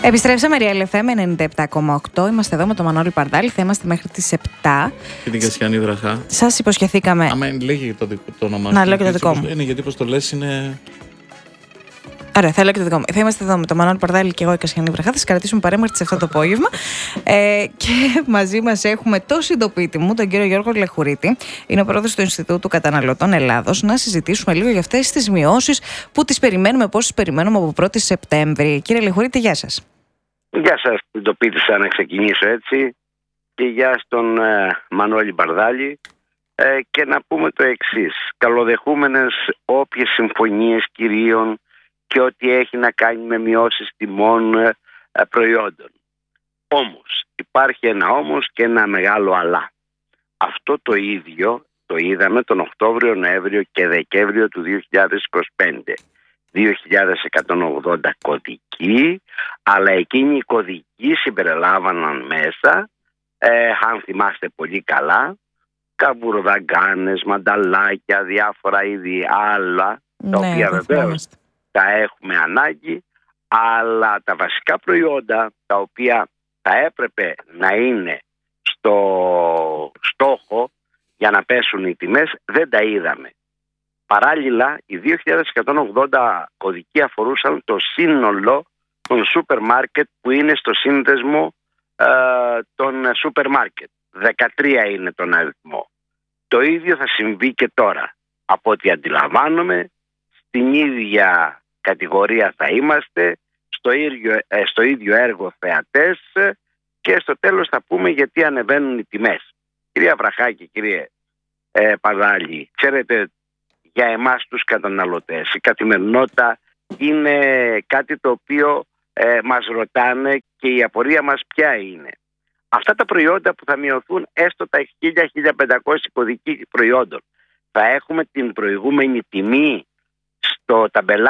Επιστρέψαμε Real FM 97,8. Είμαστε εδώ με τον Μανώλη Παρδάλη. Θα είμαστε μέχρι τις 7. Και την Κασιανή Βραχά. Σας υποσχεθήκαμε. Άμα λέγει το όνομά σου. Να λέω και το δικό μου. Είναι γιατί όπως το λες είναι. Ωραία, θα λέω και το δικό μου. Θα είμαστε εδώ με τον Μανώλη Παρδάλη και εγώ η Κασιανή Βραχά. Θα σας κρατήσουμε παρέα μέχρι τις 7 το απόγευμα. Και μαζί μας έχουμε το συντοπίτη μου, τον κύριο Γιώργο Λεχουρίτη. Είναι ο πρόεδρος του Ινστιτούτου Καταναλωτών Ελλάδος. Να συζητήσουμε λίγο για αυτές τις μειώσεις που τις περιμένουμε, πώς τις περιμένουμε από 1η Σεπτέμβρη. Κύριε Λεχουρίτη, γεια σας. Γεια σας, συντοπίτησα να ξεκινήσω έτσι. Και γεια στον Μανώλη Παρδάλη. Και να πούμε το εξής. Καλοδεχούμενες όποιες συμφωνίες κυρίων και ό,τι έχει να κάνει με μειώσεις τιμών προϊόντων. Όμως, υπάρχει ένα όμως και ένα μεγάλο αλλά. Αυτό το ίδιο το είδαμε τον Οκτώβριο, Νοέμβριο και Δεκέμβριο του 2025. 2.180 κωδικοί, αλλά εκείνοι οι κωδικοί συμπεριλάμβαναν μέσα, αν θυμάστε πολύ καλά, καμπουρδαγκάνες, μανταλάκια, διάφορα είδη άλλα, τα οποία βεβαίως τα έχουμε ανάγκη, αλλά τα βασικά προϊόντα τα οποία θα έπρεπε να είναι στο στόχο για να πέσουν οι τιμές δεν τα είδαμε. Παράλληλα, οι 2.180 κωδικοί αφορούσαν το σύνολο των σούπερ μάρκετ που είναι στο σύνδεσμο των σούπερ μάρκετ. 13 είναι τον αριθμό. Το ίδιο θα συμβεί και τώρα. Από ό,τι αντιλαμβάνομαι, στην ίδια κατηγορία θα είμαστε, στο ίδιο έργο θεατές και στο τέλος θα πούμε γιατί ανεβαίνουν οι τιμές. Κυρία Βραχάκη, κύριε Παρδάλη, ξέρετε, για εμάς τους καταναλωτές η καθημερινότητα είναι κάτι το οποίο μας ρωτάνε και η απορία μας ποια είναι. Αυτά τα προϊόντα που θα μειωθούν έστω τα 1.000-1.500 κωδικοί προϊόντων, θα έχουμε την προηγούμενη τιμή στο ταμπελάκι